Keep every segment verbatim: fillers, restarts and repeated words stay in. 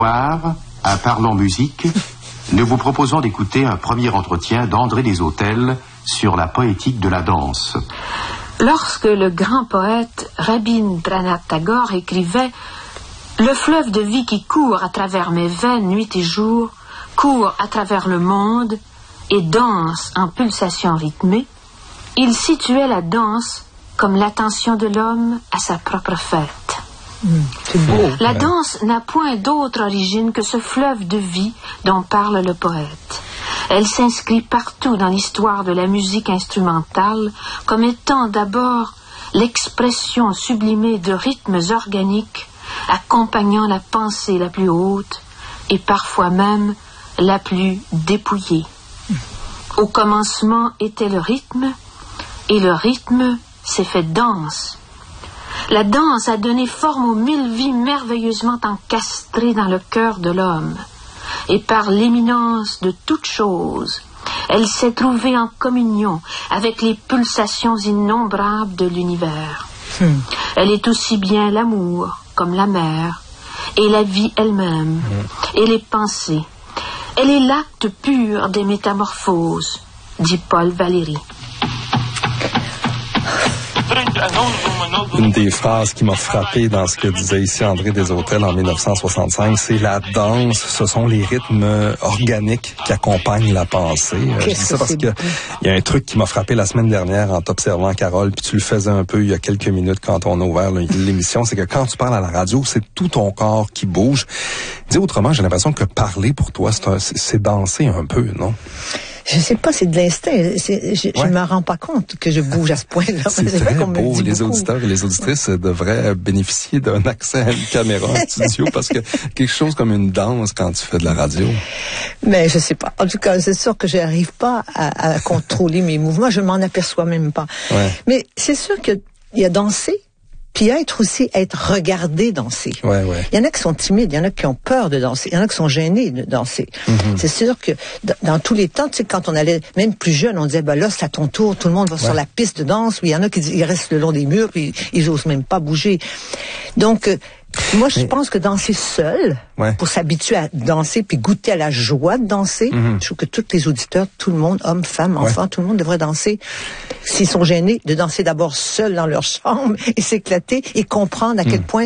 À Parlons Musique, nous vous proposons d'écouter un premier entretien d'André Deshôtels sur la poétique de la danse. Lorsque le grand poète Rabindranath Tagore écrivait « Le fleuve de vie qui court à travers mes veines nuit et jour, court à travers le monde et danse en pulsations rythmées », il situait la danse comme l'attention de l'homme à sa propre fête. Mmh, c'est beau. La danse n'a point d'autre origine que ce fleuve de vie dont parle le poète. Elle s'inscrit partout dans l'histoire de la musique instrumentale comme étant d'abord l'expression sublimée de rythmes organiques accompagnant la pensée la plus haute et parfois même la plus dépouillée. Au commencement était le rythme et le rythme s'est fait danse. La danse a donné forme aux mille vies merveilleusement encastrées dans le cœur de l'homme. Et par l'éminence de toute chose, elle s'est trouvée en communion avec les pulsations innombrables de l'univers. Hmm. Elle est aussi bien l'amour comme la mer, et la vie elle-même, hmm. et les pensées. Elle est l'acte pur des métamorphoses, dit Paul Valéry. Une des phrases qui m'a frappé dans ce que disait ici André Deshôtels en dix-neuf cent soixante-cinq, c'est la danse, ce sont les rythmes organiques qui accompagnent la pensée. Je dis ça parce qu'il y a un truc qui m'a frappé la semaine dernière en t'observant, Carole, puis tu le faisais un peu il y a quelques minutes quand on a ouvert l'émission, c'est que quand tu parles à la radio, c'est tout ton corps qui bouge. Dis autrement, j'ai l'impression que parler pour toi, c'est, un, c'est danser un peu, non? Je sais pas, c'est de l'instinct. C'est, je ne ouais. me rends pas compte que je bouge à ce point-là. C'est, c'est très beau. Les beaucoup. auditeurs et les auditrices devraient bénéficier d'un accès à une caméra en studio parce que quelque chose comme une danse quand tu fais de la radio. Mais je sais pas. En tout cas, c'est sûr que je n'arrive pas à, à contrôler mes mouvements. Je m'en aperçois même pas. Ouais. Mais c'est sûr qu'il y a dansé. Puis être aussi, être regardé danser. Ouais, ouais. Il y en a qui sont timides, il y en a qui ont peur de danser, il y en a qui sont gênés de danser. Mm-hmm. C'est sûr que d- dans tous les temps, tu sais, quand on allait, même plus jeune, on disait, ben là, c'est à ton tour, tout le monde va ouais. sur la piste de danse. Oui, il y en a qui ils restent le long des murs, puis ils osent même pas bouger. Donc, euh, moi, je Mais... pense que danser seul, ouais. pour s'habituer à danser puis goûter à la joie de danser, mm-hmm. je trouve que tous les auditeurs, tout le monde, hommes, femmes, enfants, ouais. tout le monde devrait danser. S'ils sont gênés, de danser d'abord seul dans leur chambre et s'éclater et comprendre à quel mm. point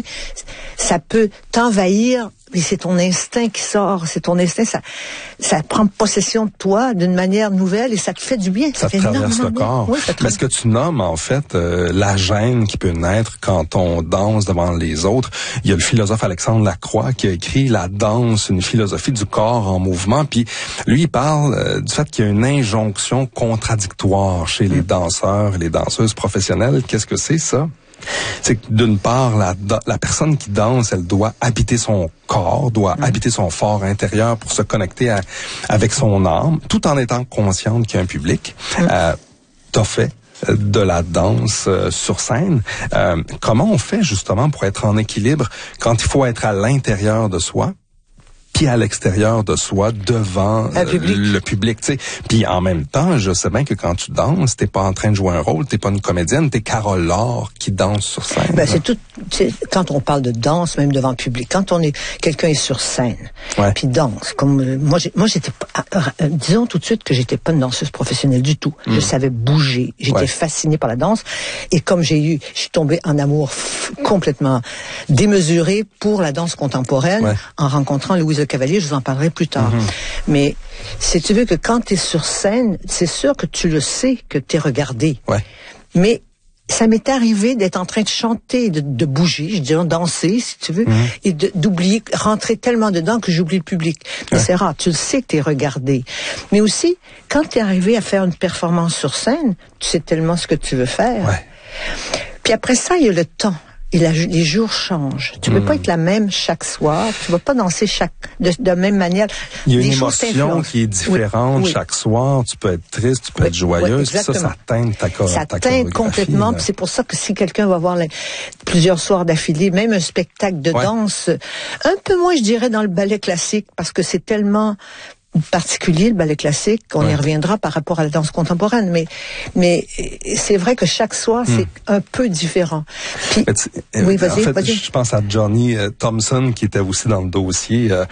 ça peut t'envahir. Et c'est ton instinct qui sort, c'est ton instinct, ça, ça prend possession de toi d'une manière nouvelle et ça te fait du bien. Ça, ça te traverse le corps. Oui, Mais ce que tu nommes, en fait, euh, la gêne qui peut naître quand on danse devant les autres. Il y a le philosophe Alexandre Lacroix qui a écrit La danse, une philosophie du corps en mouvement. Puis lui, il parle euh, du fait qu'il y a une injonction contradictoire chez les danseurs et les danseuses professionnelles. Qu'est-ce que c'est, ça? C'est que d'une part, la, la personne qui danse, elle doit habiter son corps, doit mmh. habiter son fort intérieur pour se connecter à, avec son âme, tout en étant consciente qu'il y a un public. Mmh. Euh, t'as fait de la danse euh, sur scène. Euh, comment on fait justement pour être en équilibre quand il faut être à l'intérieur de soi puis à l'extérieur de soi, devant euh, public. le public, tu sais. Puis en même temps, je sais bien que quand tu danses, t'es pas en train de jouer un rôle, t'es pas une comédienne, t'es Carole Laure qui danse sur scène. Ben, c'est tout, c'est, quand on parle de danse, même devant le public, quand on est, quelqu'un est sur scène, ouais. puis danse, comme, euh, moi, j'ai, moi, j'étais pas, euh, euh, disons tout de suite que j'étais pas une danseuse professionnelle du tout. Mm. Je savais bouger. J'étais ouais. fascinée par la danse. Et comme j'ai eu, je suis tombée en amour f- complètement démesuré pour la danse contemporaine ouais. en rencontrant Louise Cavalier, je vous en parlerai plus tard. Mm-hmm. Mais si tu veux que quand tu es sur scène, c'est sûr que tu le sais que tu es regardé. Ouais. Mais ça m'est arrivé d'être en train de chanter, de, de bouger, je dirais danser, si tu veux, mm-hmm. et de, d'oublier, rentrer tellement dedans que j'oublie le public. Mais ouais. c'est rare, tu le sais que tu es regardé. Mais aussi, quand tu es arrivé à faire une performance sur scène, tu sais tellement ce que tu veux faire. Ouais. Puis après ça, il y a le temps. Et la, les jours changent. Tu ne peux mmh. pas être la même chaque soir. Tu ne vas pas danser chaque de, de la même manière. Il y a une émotion qui est différente oui, oui. chaque soir. Tu peux être triste, tu peux oui, être joyeuse. Oui, ça, ça teinte ta, ta Ça teinte complètement. Puis c'est pour ça que si quelqu'un va voir les, plusieurs soirs d'affilée, même un spectacle de ouais. danse, un peu moins, je dirais, dans le ballet classique, parce que c'est tellement particulier, le ballet classique, on ouais. y reviendra par rapport à la danse contemporaine, mais mais c'est vrai que chaque soir, mm. c'est un peu différent. Puis, oui, vas-y, en fait, vas-y. Je pense à Johnny euh, Thompson, qui était aussi dans le dossier, euh,